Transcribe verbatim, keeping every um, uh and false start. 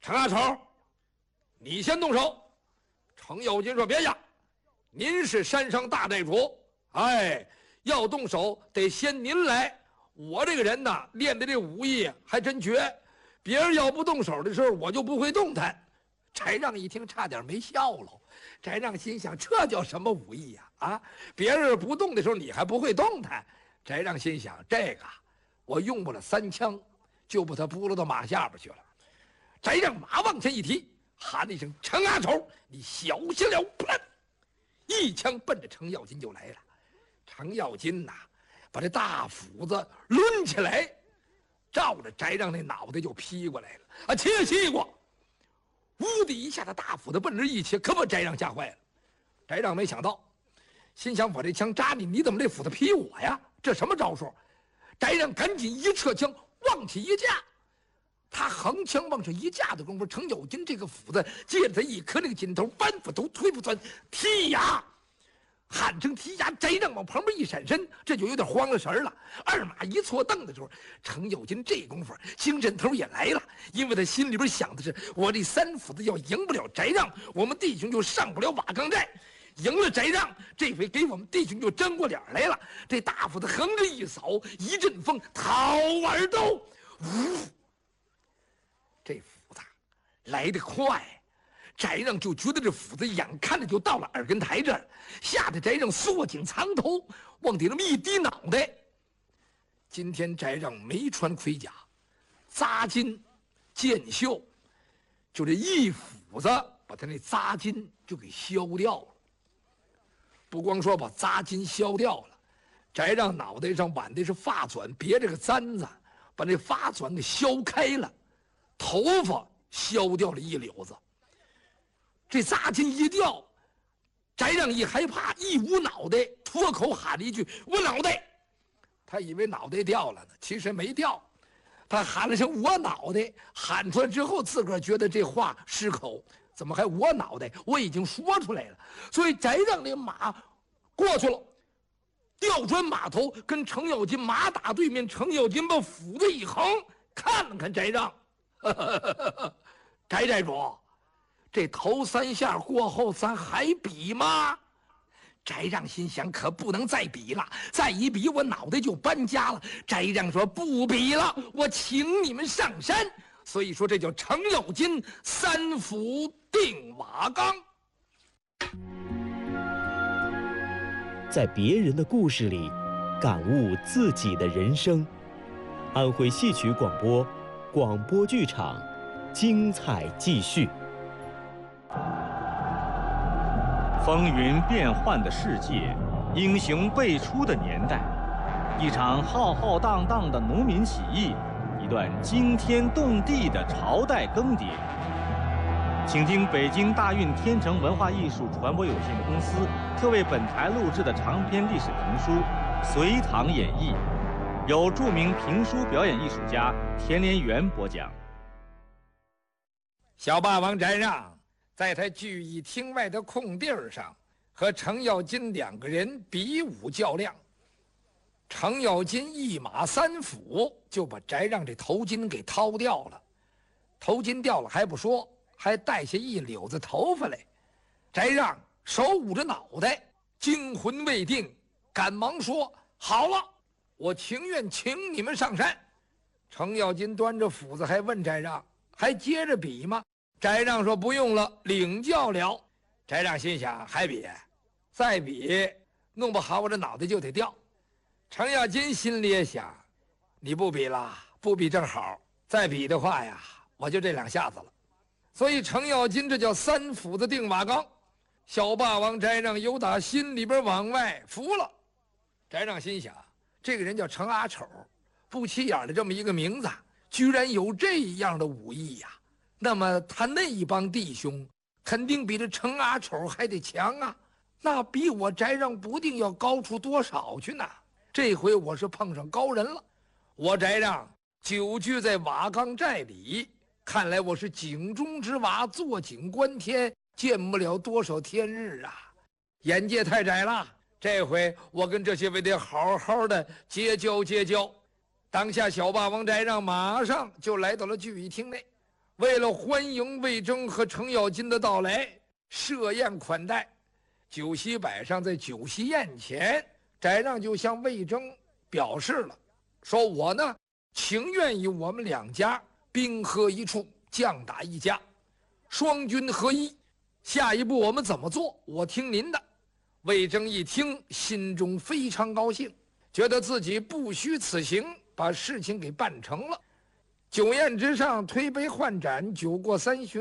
程阿丑，你先动手。程咬金说：“别呀，您是山上大寨主，哎，要动手得先您来。我这个人呐，练的这武艺还真绝，别人要不动手的时候，我就不会动弹。”翟让一听，差点没笑了。翟让心想：这叫什么武艺呀？啊，别人不动的时候，你还不会动弹。翟让心想：这个我用不了三枪，就把他扑噜到马下边去了。翟让马往前一提，喊了一声：“程阿丑，你小心了！”噗，一枪奔着程咬金就来了。程咬金呐，把这大斧子抡起来，照着翟让那脑袋就劈过来了。啊，切西瓜！呜的一下，的大斧子奔着一切，可把翟让吓坏了。翟让没想到，心想：我这枪扎你，你怎么这斧子劈我呀？这什么招数？翟让赶紧一撤枪，往起一架。他横枪往上一架的功夫，程咬金这个斧子借着他一颗那个劲头，扳斧头、推斧钻、踢牙，喊声踢牙。翟让往旁边一闪身，这就有点慌了神了。二马一错蹬的时候，程咬金这功夫精神头也来了，因为他心里边想的是：我这三斧子要赢不了翟让，我们弟兄就上不了瓦岗寨。赢了翟让，这回给我们弟兄就争过脸来了。这大斧子横着一扫，一阵风，掏耳朵，呜！这斧子来得快，翟让就觉得这斧子眼看着就到了耳根台这儿，吓得翟让缩紧藏头，往底那么一低脑袋。今天翟让没穿盔甲，扎金、箭袖，就这一斧子把他那扎金就给削掉了。不光说把扎金削掉了，翟让脑袋上挽的是发卷，别着个簪子，把那发卷给削开了，头发削掉了一绺子。这扎金一掉，翟让一害怕，一捂脑袋，脱口喊了一句：“我脑袋！”他以为脑袋掉了呢，其实没掉。他喊了声“我脑袋”，喊出来之后，自个儿觉得这话失口，怎么还我脑袋？我已经说出来了。所以翟让那马过去了，调转马头，跟程咬金马打对面。程咬金把斧子一横，看了看翟让，翟寨主，这头三下过后，咱还比吗？翟让心想，可不能再比了，再一比我脑袋就搬家了。翟让说：“不比了，我请你们上山。”所以说，这叫程咬金三斧定瓦岗。 在别人的故事里，感悟自己的人生。安徽戏曲广播，广播剧场，精彩继续。 风云变幻的世界，英雄辈出的年代，一场浩浩荡荡的农民起义，一段惊天动地的朝代更迭。请听北京大运天成文化艺术传播有限公司特为本台录制的长篇历史评书《隋唐演义》，由著名评书表演艺术家田连元播讲。 小霸王翟让在他聚义厅外的空地上，和程咬金两个人比武较量。程咬金一马三斧就把翟让这头巾给掏掉了。头巾掉了还不说，还带下一绺子头发来。翟让手捂着脑袋，惊魂未定，赶忙说：“好了，我情愿请你们上山。”程咬金端着斧子还问翟让：“还接着比吗？”翟让说：“不用了，领教了。”翟让心想：还比，再比，弄不好我这脑袋就得掉。程咬金心里也想：你不比了，不比正好，再比的话呀，我就这两下子了。所以程咬金这叫三斧子定瓦岗。小霸王翟让由打心里边往外服了。翟让心想，这个人叫程阿丑，不起眼的这么一个名字，居然有这样的武艺呀！那么他那一帮弟兄肯定比这程阿丑还得强啊，那比我翟让不定要高出多少去呢？这回我是碰上高人了。我翟让久居在瓦岗寨里，看来我是井中之蛙，坐井观天，见不了多少天日啊，眼界太窄了。这回我跟这些位得好好的结交结交。当下小霸王翟让马上就来到了聚义厅内。 为了欢迎魏征和程咬金的到来，设宴款待。酒席摆上，在酒席宴前，翟让就向魏征表示了，说我呢情愿以我们两家兵合一处，将打一家，双军合一。下一步我们怎么做？我听您的。魏征一听，心中非常高兴，觉得自己不虚此行，把事情给办成了。酒宴之上，推杯换盏，酒过三巡。